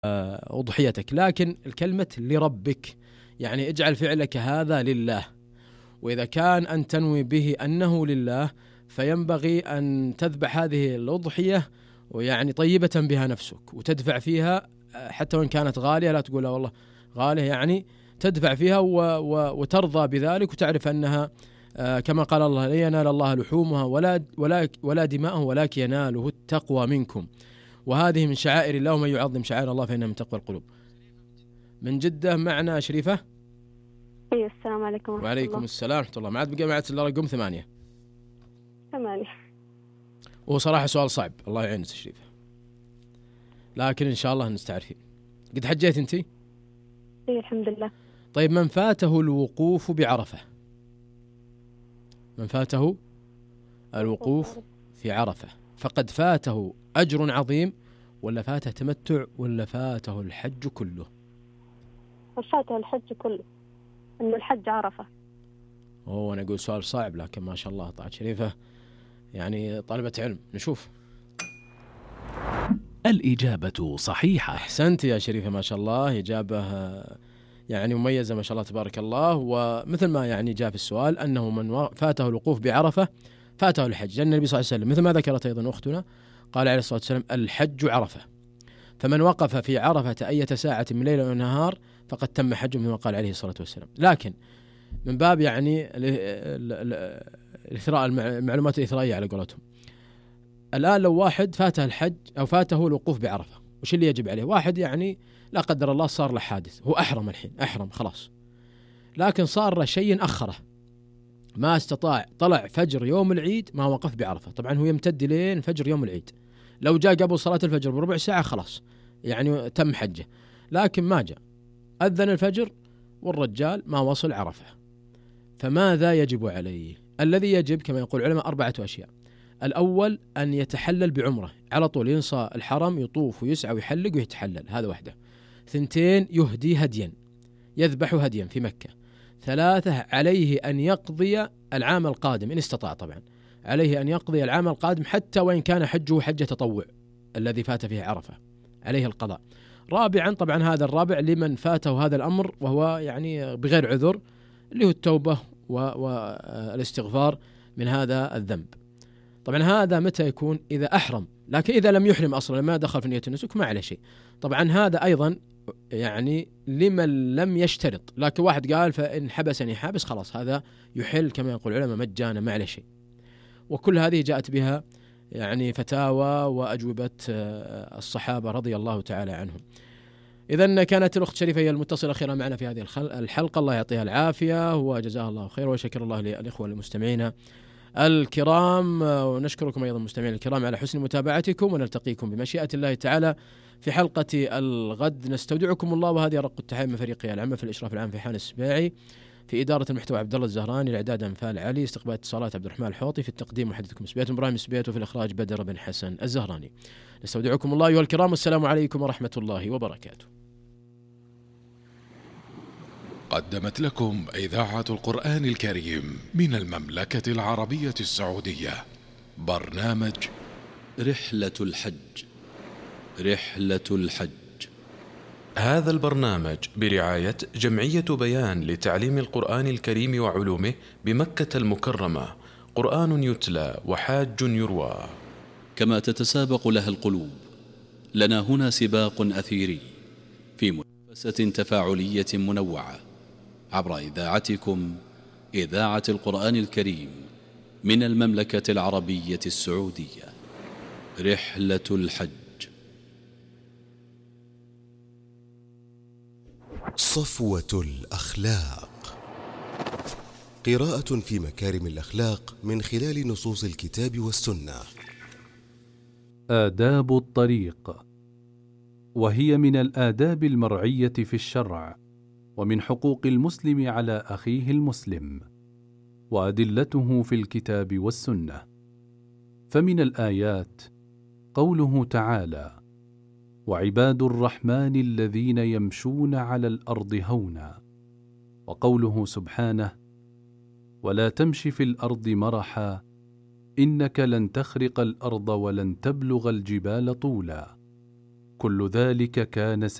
أضحيتك، لكن الكلمة لربك، يعني اجعل فعلك هذا لله. وإذا كان أن تنوي به أنه لله فينبغي أن تذبح هذه الأضحية ويعني طيبة بها نفسك، وتدفع فيها حتى وإن كانت غالية، لا تقول والله غالية، يعني تدفع فيها وترضى بذلك، وتعرف أنها كما قال الله: لا ينال الله لحومها ولا دماءه ولكن يناله التقوى منكم، وهذه من شعائر الله، ومن يعظم شعائر الله فإنها من تقوى القلوب. من جدة معنا شريفة. ايوه، السلام عليكم ورحمة الله. وعليكم السلام ورحمة الله. معك بقى معك رقم 8. وهو صراحة سؤال صعب، الله يعينك شريفة، لكن إن شاء الله نستعرفين. قد حجيت أنت؟ اي الحمد لله. طيب، من فاته الوقوف بعرفة، من فاته الوقوف في عرفة فقد فاته أجر عظيم، ولا فاته تمتع، ولا فاته الحج كله؟ فاته الحج كله، إنه الحج عرفة. أنا أقول سؤال صعب، لكن ما شاء الله طلعت شريفة يعني طالبة علم. نشوف. الإجابة صحيحة. أحسنت يا شريفة، ما شاء الله، إجابة يعني مميزة ما شاء الله تبارك الله. ومثل ما يعني جاء في السؤال أنه من فاته الوقوف بعرفة فاته الحج، لأن النبي صلى الله عليه وسلم مثل ما ذكرت أيضا أختنا قال عليه الصلاة والسلام: الحج عرفة، فمن وقف في عرفة أية ساعة من ليل أو نهار فقد تم حجه، مثل ما قال عليه الصلاة والسلام. لكن من باب يعني الإثراء، المعلومات الإثرائية على قولتهم، الآن لو واحد فاته الحج أو فاته الوقوف بعرفة، وش اللي يجب عليه؟ واحد يعني لا قدر الله صار له حادث، هو أحرم الحين، أحرم خلاص، لكن صار له شيء أخره، ما استطاع، طلع فجر يوم العيد ما وقف بعرفة، طبعا هو يمتد لين فجر يوم العيد، لو جاء قبل صلاة الفجر بربع ساعة خلاص يعني تم حجه، لكن ما جاء، أذن الفجر والرجال ما وصل عرفة، فماذا يجب عليه؟ الذي يجب كما يقول العلماء 4 أشياء. الأول أن يتحلل بعمرة على طول، ينصى الحرم، يطوف ويسعى ويحلق ويتحلل، هذا واحدة. 2 يهدي هديا، يذبح هديا في مكة. 3 عليه أن يقضي العام القادم إن استطاع، طبعا عليه أن يقضي العام القادم حتى وإن كان حجه حجة تطوع الذي فات فيه عرفة، عليه القضاء. 4 طبعا هذا الرابع لمن فاته هذا الأمر وهو يعني بغير عذر، اللي هو التوبة والاستغفار من هذا الذنب. طبعا هذا متى يكون؟ إذا أحرم، لكن إذا لم يحرم أصلا ما دخل في نية النسك ما عليه شيء. طبعا هذا أيضا يعني لمن لم يشترط، لكن واحد قال فإن حبسني حابس خلاص هذا يحل كما يقول العلماء مجانا ما عليه شيء. وكل هذه جاءت بها يعني فتاوى وأجوبة الصحابة رضي الله تعالى عنهم. إذن كانت الأخت شريفة هي المتصلة أخيرا معنا في هذه الحلقة، الله يعطيها العافية وجزاها الله خير، وشكر الله للإخوة المستمعين الكرام، ونشكركم أيضا مستمعين الكرام على حسن متابعتكم، ونلتقيكم بمشيئة الله تعالى في حلقة الغد. نستودعكم الله، وهذه رق التحية من فريقي العمل في الإشراف العام فيحان السباعي، في إدارة المحتوى عبد الله الزهراني، الإعداد أنفال علي، استقبال اتصالات عبد الرحمن الحوطي، في التقديم محدثكم سبيات إبراهيم سبيات، وفي الإخراج بدر بن حسن الزهراني. نستودعكم الله أيها الكرام، والسلام عليكم ورحمة الله وبركاته. قدمت لكم إذاعة القرآن الكريم من المملكة العربية السعودية برنامج رحلة الحج. رحلة الحج. هذا البرنامج برعاية جمعية بيان لتعليم القرآن الكريم وعلومه بمكة المكرمة، قرآن يتلى وحاج يروى. كما تتسابق لها القلوب، لنا هنا سباق أثيري في منافسة تفاعلية منوعة عبر إذاعتكم، إذاعة القرآن الكريم من المملكة العربية السعودية. رحلة الحج. صفوة الأخلاق، قراءة في مكارم الأخلاق من خلال نصوص الكتاب والسنة. آداب الطريق، وهي من الآداب المرعية في الشرع، ومن حقوق المسلم على أخيه المسلم، وأدلته في الكتاب والسنة. فمن الآيات قوله تعالى: وعباد الرحمن الذين يمشون على الأرض هونا، وقوله سبحانه: ولا تمش في الأرض مرحا إنك لن تخرق الأرض ولن تبلغ الجبال طولا، كل ذلك كان